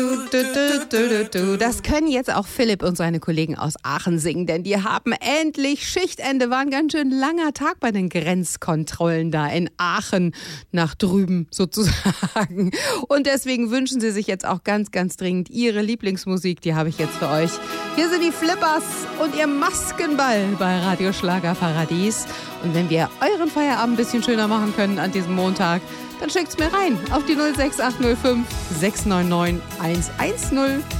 Das können jetzt auch Philipp und seine Kollegen aus Aachen singen, denn die haben endlich Schichtende. War ein ganz schön langer Tag bei den Grenzkontrollen da in Aachen nach drüben sozusagen. Und deswegen wünschen sie sich jetzt auch ganz, ganz dringend ihre Lieblingsmusik. Die habe ich jetzt für euch. Hier sind die Flippers und ihr Maskenball bei Radio Schlager Paradies. Und wenn wir euren Feierabend ein bisschen schöner machen können an diesem Montag, dann schickt's mir rein auf die 06805 699 110.